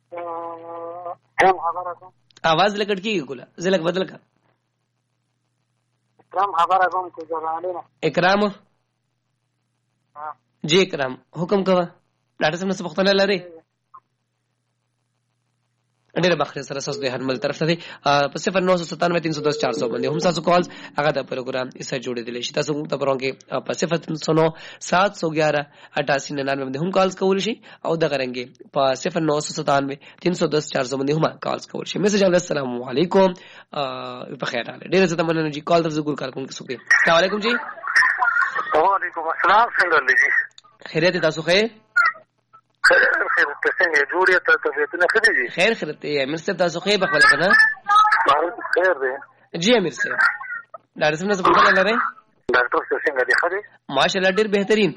هم خبره کوم आवाज لکټ کیږي کوله زلک بدل کا اکرام خبره کوم کو جوړاله نه اکرام جی اکرام حکم کوه ډاکټر صاحب څه پختنه لري ډېر بخیر سره ساس د هرمل طرف ته په 0997300400 باندې هم تاسو کال هغه د پروګرام ایسه جوړې دي شي تاسو ته پرونکي په 0997118899 باندې هم کالز کول شي او د غرنګي په 0997300400 باندې هم کالز کول شي میسج السلام علیکم په خیر حال ډېر زړه مننه جی کال تاسو ګور کارکون کې شکریہ السلام علیکم جی وعلیکم السلام څنګه لږی خیریت تاسو خیر خیر څنګه جوړه ته طبيعتونه خدي دي خیر خیرت امیر صاحب تاسو خیر بخبل کنه خیر دی جی امیر صاحب ډاکټر صاحب څه پوښتنه لرئ ډاکټر څنګه دی خدي ماشاءالله ډیر بهترین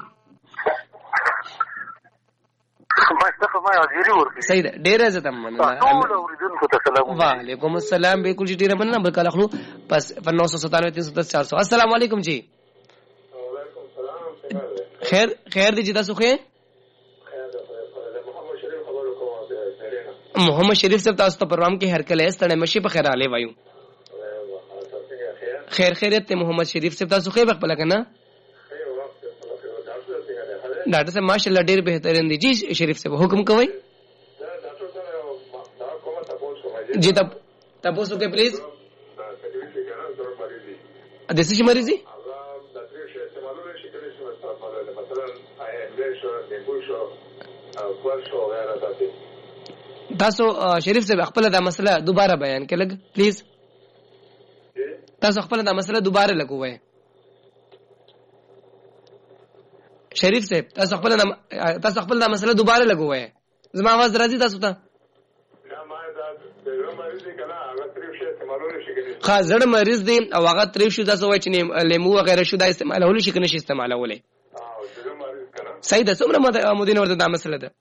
ما حاضری ورکړي صحیح ده ډیر عزت مننه ټول اوریدونکو ته سلام وعلیکم السلام بالکل جی ډیر مننه بل کله خلو پس 997300400 السلام علیکم جی وعلیکم السلام خیر دی جی تاسو خیر محمد شریف صاحب تاسو ته پروګرام کې هر کله ستړی مشي په خیر علي وایو خیریت ته محمد شریف صاحب تاسو خیر بخبل کنه ډاکټر صاحب ماشاءالله ډیر بهترین دي جی شریف صاحب حکم کوي جی تاسو کې پلیز د څه مریضي تاسو شریف صاحب خپل دا مسله دوباره بیان کړئ پلیز تاسو خپل دا مسله دوباره لګوئ شریف صاحب تاسو خپل دا مسله دوباره لګوئ زما आवाज راځي تاسو ته خاصړ مریض دي او هغه تریف شو تاسو وای چې لیمو وغیرہ شو دا استعمالول شي کنه شي استعمالول صحیح ده څومره مدینه ورته دا مسله ده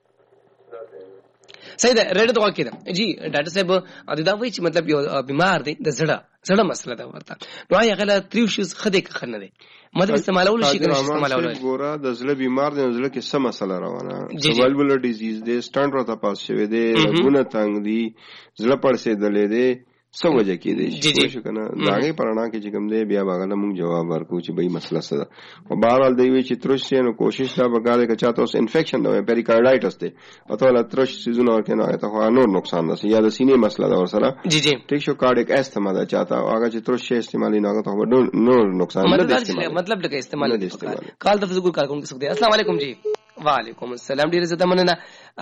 صحیح ده ریډ ته وکړه جی ډاکټر صاحب دا وایي چې مطلب یو بیمار دی د زړه مسله ده ورته نو هغه تریف شو خدای که خنه دی مطلب استعمالول شي کنه استعمالول ګوره د زړه بیمار دی زړه کې سم مسله روانه والوولر ډیزیز دی سټنټ ورته پاس شوی دی غونه تنگ دی زړه پړسېدلې دی څه وجه کې دی شو کنه داغه پرانا کې چې کوم دی بیا باغله موږ جواب ورکو چې به مسله څه ده او بهرحال دی وی چې ترش نو کوشش تا وکړه چې چاته اوس انفیکشن دی پیریکارډایټس دی او ته لا ترش سيزونه ورکنه ته نور نقصان ده یا د سینې مسله ده ورسره جی ټیک شو کارډیک استما ده چاته هغه چې ترش استعمالي نه ته نور نقصان نه دي مطلب لکه استعمال نه دي کال د فزګور کار کوم څه دی السلام علیکم جی وعلیکم السلام ډیر زړه مننه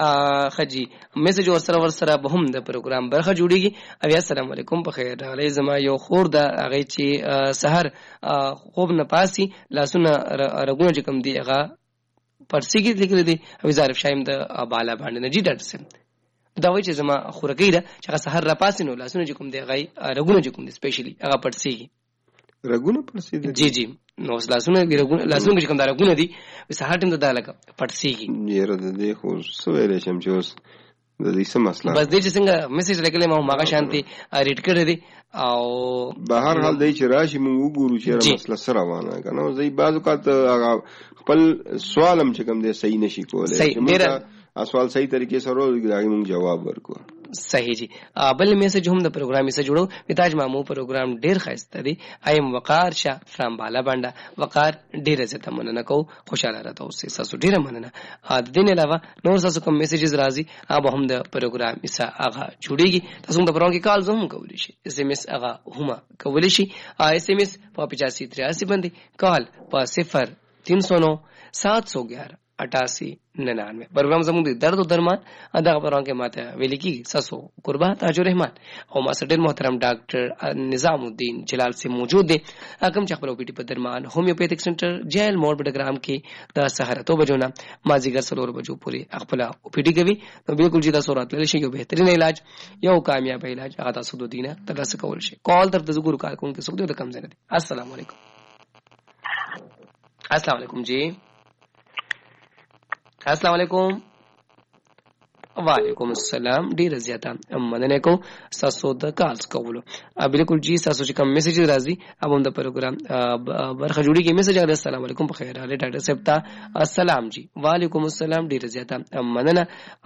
خجی میسج ور سره به هم د پروګرام برخه جوړیږي او السلام علیکم په خیر علی زما یو خور د هغه چې سحر خوب نه پاسي لاسونه رګونه چې کوم دی هغه پرسیږي لیکل دي او ظریف شایم د بالا باندې نه جی ډاکټر صاحب دا وایي چې زما خورګی ده چې سحر را پاسي نو لاسونه چې کوم دی هغه رګونه چې کوم دی سپیشلی هغه پرسیږي رګونه پرسیږي جی نو لاسونه چې کوم دا رګونه دي سحر ټیم ته دا لګه پرسیږي یره د دې خو سویل شم چې اوس د دې څه مسله بس دې چې څنګه میسج لیکلې ما ماګه شانتي ریډ کړی دي او بهر حال دی چې راشي موږ وګورو چې مسله سره روانه کنه زې بعضو کا خپل سوالم چې کوم دی صحیح نشي کولای چې موږ سوال صحیح طریقې سره راغی موږ جواب ورکو صحیح جی بل میسج هم د پروګرام سره جوړو وتاج مامو پروګرام ډیر خاصه دی ایم وقار شاه فرام بالا باندې وقار ډیر عزت مننه کو خوشاله راته اوسې تاسو ډیر مننه د دین علاوه نور تاسو کوم میسجز راځي هغه هم د پروګرام سره هغه جوړیږي تاسو د پروګرام کې کال زوم کولی شي اس ام اس هغه هم کولی شي اس ام اس په 8583 باندې کال په 0309 711 8899 پروګرام زموږ د درد او درمان ادا پروګرام کې ماته ویل کی ساسو قربا تاج الرحمن او ما سره محترم ډاکټر نظام الدین جلال سے موجود دي حکم چخبل او پی ټی په درمان هومیوپیتھک سنټر جیل موډ پروګرام کې د سحرتو بجونا مازیګر سلور بجو پوری خپل او پی ټی کوي نو بالکل جدا صورت لري شي یو بهترین علاج یو کامیاب علاج هغه تاسو د دینه ترلاسه کول شي کال تر د زګور کارکون کې سګدو د کم زنه دي السلام علیکم جی السلام علیکم وعلیکم السلام ډیر زیاته مننه کو تاسو د کالز کولو بالکل جی تاسو چې کوم میسج راځي اوبم د پروګرام برخه جوړیږي میسج راځي السلام علیکم په خیر حال ډاکټر صاحب ته السلام جی وعلیکم السلام ډیر زیاته مننه